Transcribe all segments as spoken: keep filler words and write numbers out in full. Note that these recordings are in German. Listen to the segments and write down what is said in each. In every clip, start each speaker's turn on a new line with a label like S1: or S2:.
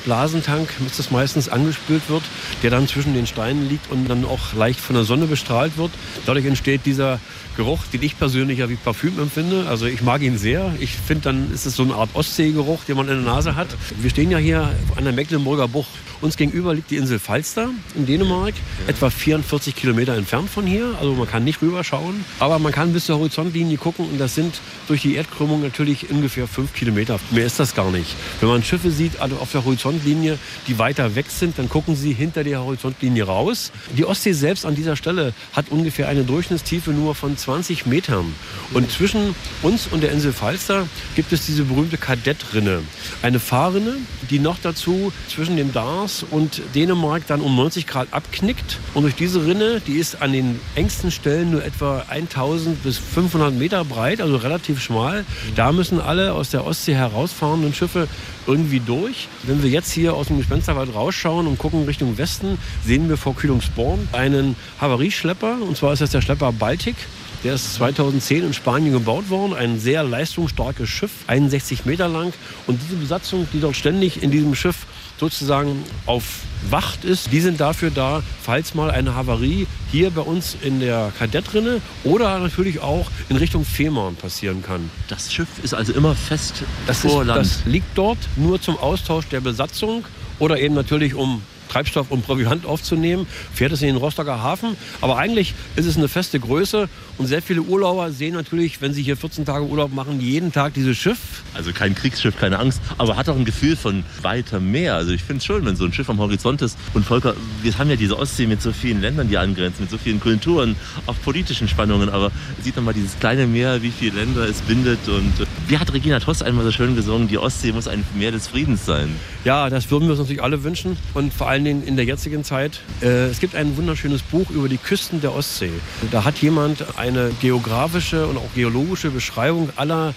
S1: Blasentank, ist das meistens angespült wird, der dann zwischen den Steinen liegt und dann auch leicht von der Sonne bestrahlt wird. Dadurch entsteht dieser Geruch, den ich persönlich ja wie Parfüm empfinde. Also ich mag ihn sehr. Ich finde, dann ist es so eine Art Ostseegeruch, den man in der Nase hat. Wir stehen ja hier an der Mecklenburger Bucht. Uns gegenüber liegt die Insel Falster in Dänemark, ja. etwa vierundvierzig Kilometer entfernt von hier. Also man kann nicht rüberschauen, aber man kann bis zur Horizontlinie gucken und das sind durch die Erdkrümmung natürlich ungefähr fünf Kilometer. Mehr ist das gar nicht. Wenn man Schiffe sieht also auf der Horizontlinie, die weiter weg sind, dann gucken sie hinter der Horizontlinie raus. Die Ostsee selbst an dieser Stelle hat ungefähr eine Durchschnittstiefe nur von zwanzig Metern. Und zwischen uns und der Insel Falster gibt es diese berühmte Kadettrinne. Eine Fahrrinne, die noch dazu zwischen dem Dars und Dänemark dann um neunzig Grad abknickt. Und durch diese Rinne, die ist an den engsten Stellen nur etwa tausend bis fünfhundert Meter breit, also relativ schmal. Da müssen alle aus der Ostsee herausfahrenden Schiffe irgendwie durch. Wenn wir jetzt hier aus dem Gespensterwald rausschauen und gucken Richtung Westen, sehen wir vor Kühlungsborn einen Havarieschlepper. Und zwar ist das der Schlepper Baltic. Der ist zweitausendzehn in Spanien gebaut worden. Ein sehr leistungsstarkes Schiff, einundsechzig Meter lang. Und diese Besatzung, die dort ständig in diesem Schiff sozusagen auf Wacht ist, die sind dafür da, falls mal eine Havarie hier bei uns in der Kadettrinne oder natürlich auch in Richtung Fehmarn passieren kann.
S2: Das Schiff ist also immer fest
S1: das
S2: vor
S1: ist,
S2: Land?
S1: Das liegt dort nur zum Austausch der Besatzung oder eben natürlich um Treibstoff und Proviant aufzunehmen, fährt es in den Rostocker Hafen. Aber eigentlich ist es eine feste Größe und sehr viele Urlauber sehen natürlich, wenn sie hier vierzehn Tage Urlaub machen, jeden Tag dieses Schiff.
S2: Also kein Kriegsschiff, keine Angst, aber hat auch ein Gefühl von weiter Meer. Also ich finde es schön, wenn so ein Schiff am Horizont ist. Und Volker, wir haben ja diese Ostsee mit so vielen Ländern, die angrenzen, mit so vielen Kulturen, auch politischen Spannungen. Aber sieht man mal dieses kleine Meer, wie viele Länder es bindet. Und wie hat Regina Toss einmal so schön gesungen, die Ostsee muss ein Meer des Friedens sein.
S1: Ja, das würden wir uns natürlich alle wünschen und vor allen Dingen in der jetzigen Zeit. Äh, es gibt ein wunderschönes Buch über die Küsten der Ostsee. Da hat jemand eine geografische und auch geologische Beschreibung aller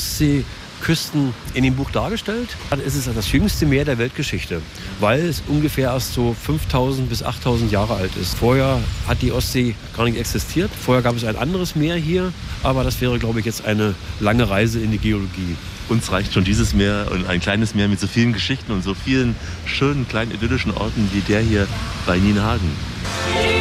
S1: Ostseeküsten in dem Buch dargestellt. Es ist das jüngste Meer der Weltgeschichte, weil es ungefähr erst so fünftausend bis achttausend Jahre alt ist. Vorher hat die Ostsee gar nicht existiert. Vorher gab es ein anderes Meer hier, aber das wäre, glaube ich, jetzt eine lange Reise in die Geologie.
S2: Uns reicht schon dieses Meer und ein kleines Meer mit so vielen Geschichten und so vielen schönen kleinen idyllischen Orten wie der hier bei Nienhagen.